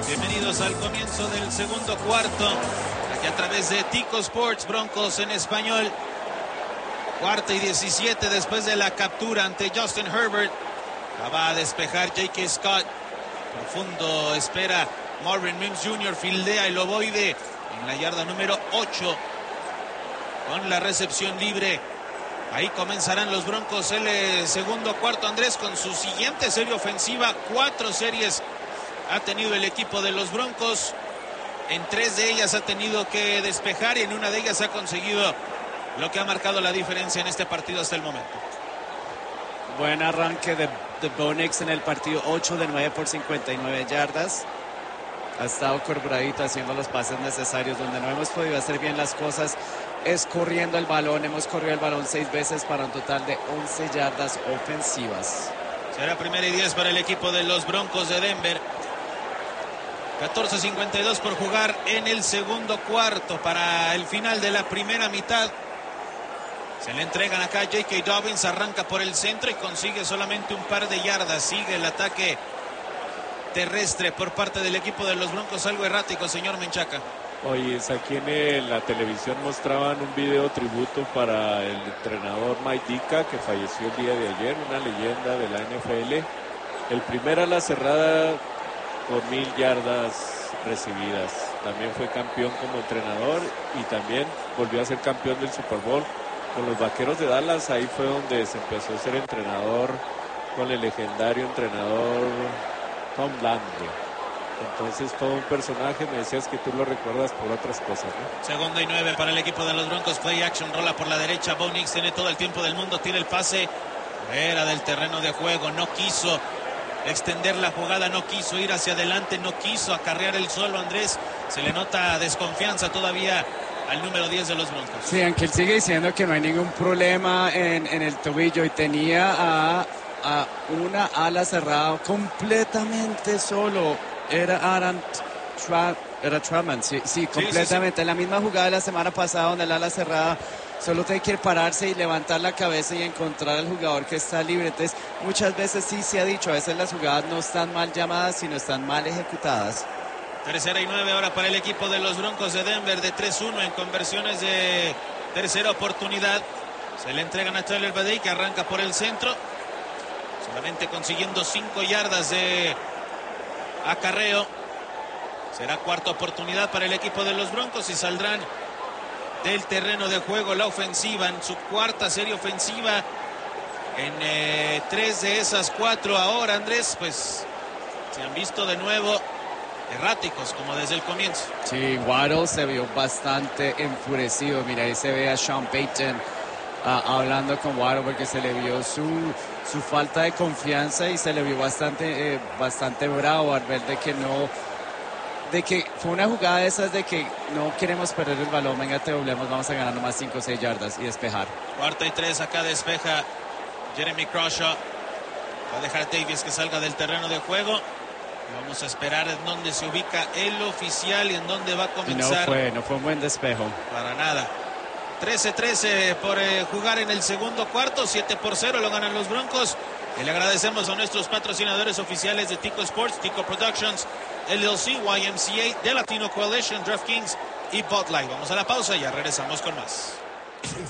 Bienvenidos al comienzo del segundo cuarto, aquí a través de Tico Sports, Broncos en español. Cuarta y 17 después de la captura ante Justin Herbert. Va a despejar J.K. Scott. Profundo espera Marvin Mims Jr. Fildea el ovoide en la yarda número 8 con la recepción libre. Ahí comenzarán los Broncos el segundo cuarto, Andrés, con su siguiente serie ofensiva. 4 series ha tenido el equipo de los Broncos. En 3 de ellas ha tenido que despejar y en una de ellas ha conseguido lo que ha marcado la diferencia en este partido hasta el momento. Buen arranque de Bo Nix en el partido, 8 de 9 por 59 yardas. Ha estado corporadito haciendo los pases necesarios. Donde no hemos podido hacer bien las cosas es corriendo el balón. Hemos corrido el balón 6 veces para un total de 11 yardas ofensivas. Será primera y 10 para el equipo de los Broncos de Denver. 14:52 por jugar en el segundo cuarto. Para el final de la primera mitad se le entregan acá a J.K. Dobbins. Arranca por el centro y consigue solamente un par de yardas. Sigue el ataque terrestre por parte del equipo de los Broncos. Algo errático, señor Menchaca. Oye, aquí en la televisión mostraban un video tributo para el entrenador Mike Ditka, que falleció el día de ayer, una leyenda de la NFL. El primer ala cerrada con 1000 yardas recibidas. También fue campeón como entrenador y también volvió a ser campeón del Super Bowl con los Vaqueros de Dallas. Ahí fue donde se empezó a ser entrenador con el legendario entrenador Tom Landry. Entonces, todo un personaje. Me decías que tú lo recuerdas por otras cosas, ¿no? Segunda y 9 para el equipo de los Broncos. Play action, rola por la derecha. Bo Nix tiene todo el tiempo del mundo. Tira el pase fuera del terreno de juego. No quiso extender la jugada, no quiso ir hacia adelante, no quiso acarrear el suelo. Andrés, se le nota desconfianza todavía al número 10 de los Broncos. Sí, aunque él sigue diciendo que no hay ningún problema en el tobillo y tenía a una ala cerrada completamente solo. Era Trautman, sí, completamente. La misma jugada de la semana pasada donde el ala cerrada solo tiene que pararse y levantar la cabeza y encontrar al jugador que está libre. Entonces, muchas veces sí se ha dicho, a veces las jugadas no están mal llamadas, sino están mal ejecutadas. Tercera y 9 ahora para el equipo de los Broncos de Denver, de 3-1 en conversiones de tercera oportunidad. Se le entregan a Tyler Badie, que arranca por el centro, solamente consiguiendo 5 yardas de acarreo. Será cuarta oportunidad para el equipo de los Broncos y saldrán del terreno de juego la ofensiva en su cuarta serie ofensiva. En 3 de esas 4 ahora, Andrés, pues se han visto de nuevo erráticos como desde el comienzo. Sí, Waddle se vio bastante enfurecido. Mira, ahí se ve a Sean Payton hablando con Waddle porque se le vio su falta de confianza y se le vio bastante bravo al ver de que fue una jugada de esas de que no queremos perder el balón, venga, te doblemos, vamos a ganar nomás 5 o 6 yardas y despejar. Cuarta y 3, acá despeja Jeremy Crawshaw. Va a dejar Davis que salga del terreno de juego. Y vamos a esperar en dónde se ubica el oficial y en dónde va a comenzar. No fue un buen despejo. Para nada. 13-13 por jugar en el segundo cuarto. 7-0 lo ganan los Broncos. Y le agradecemos a nuestros patrocinadores oficiales de Tico Sports, Tico Productions, LLC, YMCA, The Latino Coalition, DraftKings y Bud Light. Vamos a la pausa y ya regresamos con más.